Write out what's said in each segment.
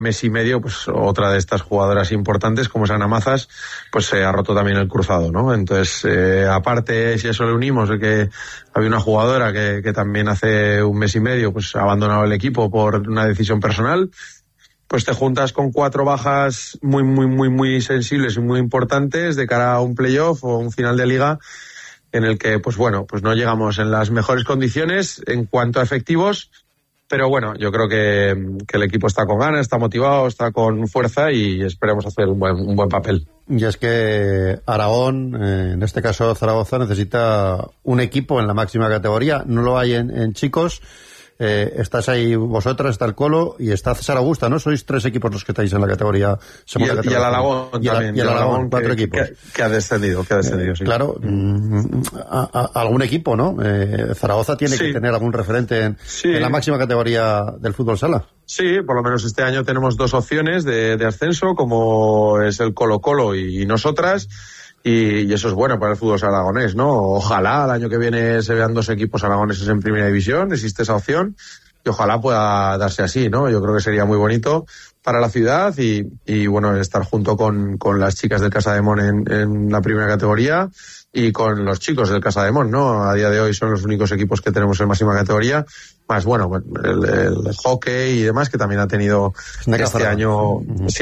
mes y medio, pues otra de estas jugadoras importantes, como es Ana Mazas, pues se ha roto también el cruzado, ¿no? Entonces, aparte, si a eso le unimos de que había una jugadora que también hace un mes y medio pues ha abandonado el equipo por una decisión personal, pues te juntas con 4 bajas muy sensibles y muy importantes de cara a un playoff o un final de liga en el que, pues bueno, pues no llegamos en las mejores condiciones en cuanto a efectivos, pero bueno, yo creo que el equipo está con ganas, está motivado, está con fuerza y esperemos hacer un buen papel. Y es que Aragón, en este caso Zaragoza, necesita un equipo en la máxima categoría, no lo hay en chicos. Estás ahí vosotras, está el Colo y está César Augusta, ¿no? Sois 3 equipos los que estáis en la categoría. Y el Alagón también. Y el Alagón, 4 equipos. Que ha descendido, sí. Claro, algún equipo, ¿no? Zaragoza tiene que tener algún referente en la máxima categoría del fútbol sala. Sí, por lo menos este año tenemos 2 opciones de ascenso, como es el Colo-Colo y nosotras. Y eso es bueno para el fútbol aragonés, ¿no? Ojalá el año que viene se vean 2 equipos aragoneses en primera división, existe esa opción, y ojalá pueda darse así, ¿no? Yo creo que sería muy bonito para la ciudad y bueno, estar junto con las chicas del Casademón en la primera categoría y con los chicos del Casademón, ¿no? A día de hoy son los únicos equipos que tenemos en máxima categoría, más bueno, el hockey y demás, que también ha tenido este año,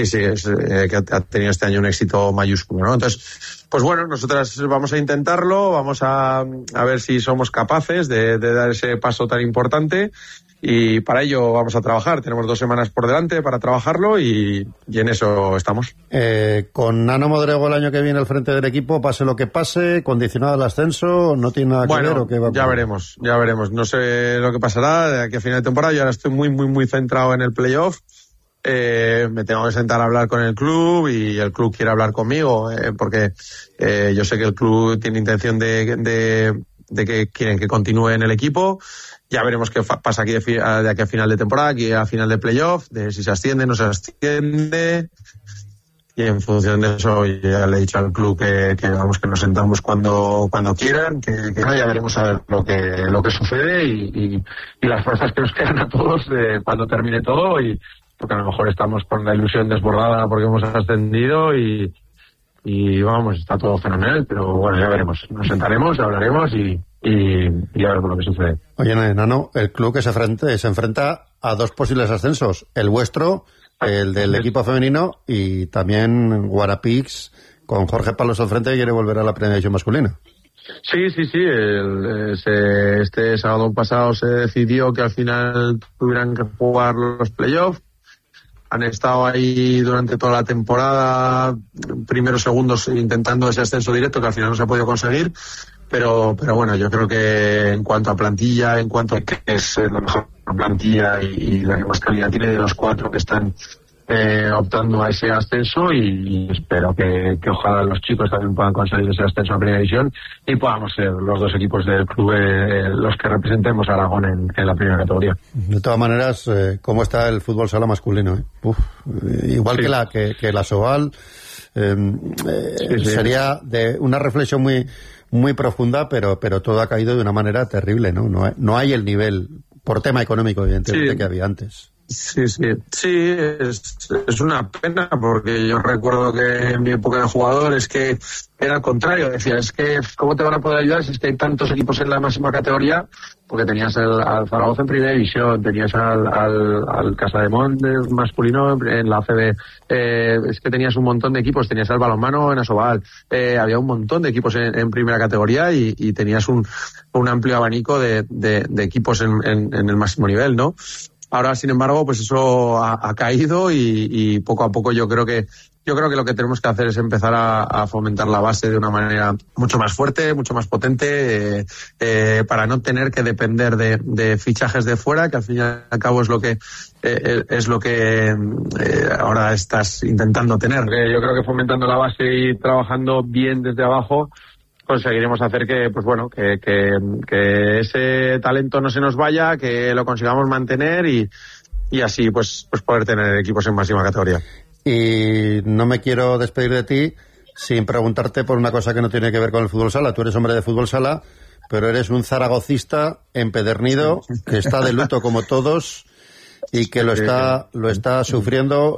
que ha tenido este año un éxito mayúsculo, ¿no? Entonces, pues bueno, nosotras vamos a intentarlo, vamos a ver si somos capaces de dar ese paso tan importante. Y para ello vamos a trabajar. Tenemos 2 semanas por delante para trabajarlo y en eso estamos. Con Nano Modrego el año que viene al frente del equipo, pase lo que pase, condicionado al ascenso, ¿no tiene nada que ver o qué va a pasar? Ya veremos. No sé lo que pasará de aquí a final de temporada. Yo ahora estoy muy centrado en el playoff. Me tengo que sentar a hablar con el club y el club quiere hablar conmigo, porque yo sé que el club tiene intención de que quieren que continúe en el equipo. Ya veremos qué pasa aquí de aquí a final de temporada, aquí a final de playoff, de si se asciende, no se asciende. Y en función de eso ya le he dicho al club que vamos, que nos sentamos cuando quieran, que ya veremos a ver lo que sucede y las fuerzas que nos quedan a todos cuando termine todo, porque a lo mejor estamos con la ilusión desbordada porque hemos ascendido y vamos, está todo fenomenal, pero bueno, ya veremos. Nos sentaremos, hablaremos y a ver lo que sucede. Oye, Nano, el club que se enfrenta a 2 posibles ascensos, el vuestro, el del equipo femenino, y también Guarapix con Jorge Palos al frente, que quiere volver a la primera división masculina. Sí. Este sábado pasado se decidió que al final tuvieran que jugar los playoffs. Han estado ahí durante toda la temporada, primeros segundos, intentando ese ascenso directo que al final no se ha podido conseguir. Pero bueno, yo creo que en cuanto a plantilla, en cuanto a que es la mejor plantilla y la que más calidad tiene de los 4 que están optando a ese ascenso, y espero que ojalá los chicos también puedan conseguir ese ascenso a primera división y podamos ser los 2 equipos del club los que representemos a Aragón en la primera categoría. De todas maneras, ¿cómo está el fútbol sala masculino? Igual que la Sobal, sería de una reflexión muy profunda, pero todo ha caído de una manera terrible, ¿no? No hay el nivel, por tema económico, evidentemente, que había antes. Sí, es una pena, porque yo recuerdo que en mi época de jugador es que era al contrario, decía, es que ¿cómo te van a poder ayudar si es que hay tantos equipos en la máxima categoría? Porque tenías al Zaragoza en primera división, tenías al Casademón masculino en la ACB, es que tenías un montón de equipos, tenías al balonmano en Asobal, había un montón de equipos en primera categoría y tenías un amplio abanico de equipos en el máximo nivel, ¿no? Ahora, sin embargo, pues eso ha caído y poco a poco yo creo que lo que tenemos que hacer es empezar a fomentar la base de una manera mucho más fuerte, mucho más potente, para no tener que depender de fichajes de fuera, que al fin y al cabo es lo que ahora estás intentando tener. Yo creo que fomentando la base y trabajando bien desde abajo conseguiremos hacer que ese talento no se nos vaya, que lo consigamos mantener y así pues poder tener equipos en máxima categoría. Y no me quiero despedir de ti sin preguntarte por una cosa que no tiene que ver con el fútbol sala. Tú eres hombre de fútbol sala, pero eres un zaragocista empedernido que está de luto como todos. Y que lo está sufriendo